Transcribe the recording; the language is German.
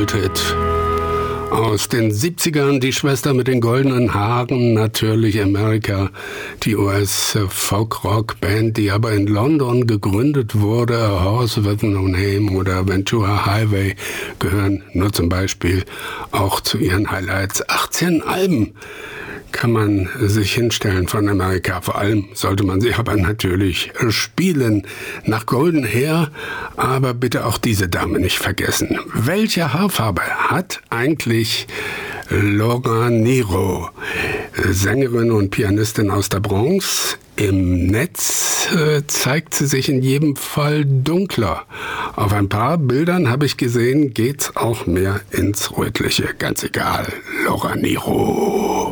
Goldhit. Aus den 70ern die Schwester mit den goldenen Haaren, natürlich America, die US-Folk-Rock-Band, die aber in London gegründet wurde. A Horse with No Name oder Ventura Highway gehören nur zum Beispiel auch zu ihren Highlights. 18 Alben kann man sich hinstellen von America. Vor allem sollte man sie aber natürlich spielen. Nach Golden Hair, aber bitte auch diese Dame nicht vergessen. Welche Haarfarbe hat eigentlich Laura Nyro, Sängerin und Pianistin aus der Bronx? Im Netz zeigt sie sich in jedem Fall dunkler. Auf ein paar Bildern habe ich gesehen, geht's auch mehr ins Rötliche. Ganz egal, Laura Nyro.